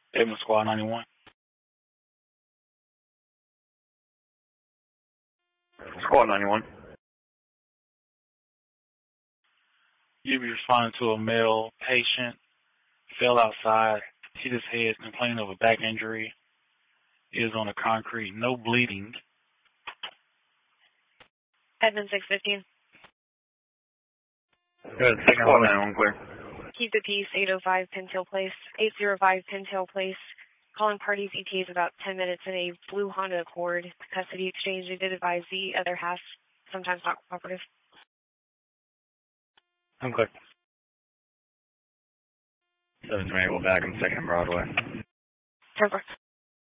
Edmond Squad 91. Squad 91. You'll be responding to a male patient, fell outside, hit his head, complaining of a back injury, is on the concrete, no bleeding. Edmond 615. Good, Squad 91, clear. Keep the peace, 805 Pintail Place, 805 Pintail Place. Calling parties ETAs about 10 minutes in a blue Honda Accord. Custody exchange, they did advise the other half, sometimes not cooperative. I'm clear. 728, we'll back on 2nd Broadway. 10-4.